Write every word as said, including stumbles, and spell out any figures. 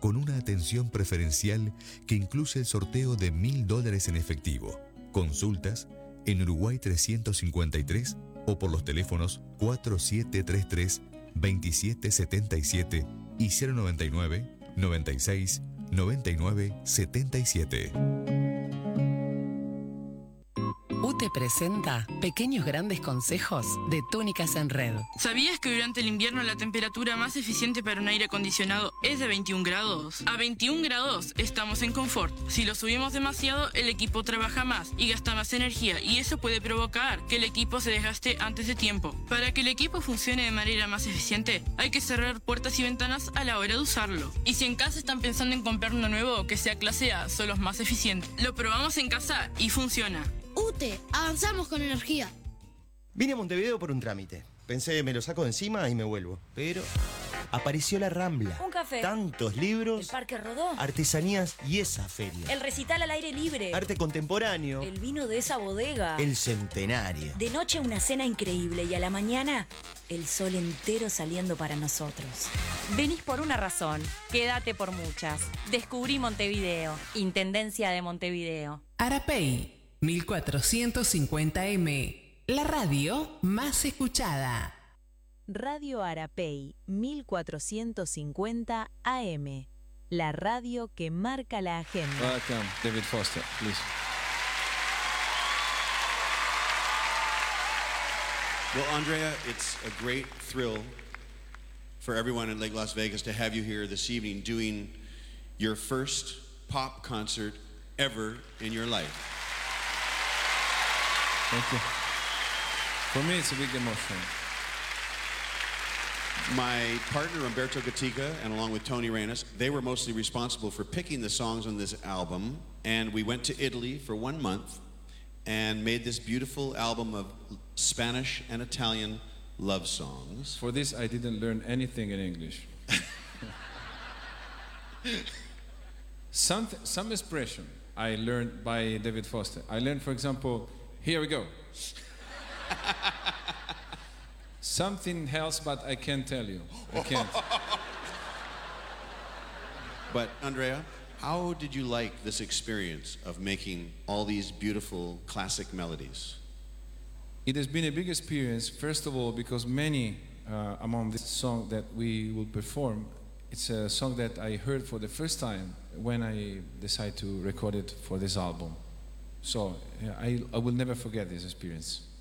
con una atención preferencial que incluye el sorteo de mil dólares en efectivo. Consultas en Uruguay trescientos cincuenta y tres o por los teléfonos cuatro siete tres tres, dos siete siete siete y cero noventa y nueve, noventa y seis, noventa y nueve, setenta y siete. U T E presenta Pequeños Grandes Consejos de Túnicas en Red. ¿Sabías que durante el invierno la temperatura más eficiente para un aire acondicionado es de veintiún grados? A veintiún grados estamos en confort. Si lo subimos demasiado, el equipo trabaja más y gasta más energía, y eso puede provocar que el equipo se desgaste antes de tiempo. Para que el equipo funcione de manera más eficiente, hay que cerrar puertas y ventanas a la hora de usarlo. Y si en casa están pensando en comprar uno nuevo que sea clase A, son los más eficientes. Lo probamos en casa y funciona. U T E, avanzamos con energía. Vine a Montevideo por un trámite. Pensé, me lo saco de encima y me vuelvo. Pero apareció la Rambla. Un café. Tantos libros. El Parque Rodó. Artesanías y esa feria. El recital al aire libre. Arte contemporáneo. El vino de esa bodega. El centenario. De noche una cena increíble y a la mañana el sol entero saliendo para nosotros. Venís por una razón, quédate por muchas. Descubrí Montevideo, Intendencia de Montevideo. Arapey, mil cuatrocientos cincuenta eme, la radio más escuchada. Radio Arapey, mil cuatrocientos cincuenta A M, la radio que marca la agenda. Welcome, David Foster, please. Well, Andrea, it's a great thrill for everyone in Lake Las Vegas to have you here this evening doing your first pop concert ever in your life. Thank you. For me, it's a big emotion. My partner, Umberto Gatica, and along with Tony Reyes, they were mostly responsible for picking the songs on this album. And we went to Italy for one month and made this beautiful album of Spanish and Italian love songs. For this, I didn't learn anything in English. some, some expression I learned by David Foster. I learned, for example, here we go. Something else, but I can't tell you. I can't. But, Andrea, how did you like this experience of making all these beautiful classic melodies? It has been a big experience, first of all, because many uh, among this song that we will perform, it's a song that I heard for the first time when I decided to record it for this album. So yeah, I, I will never forget this experience.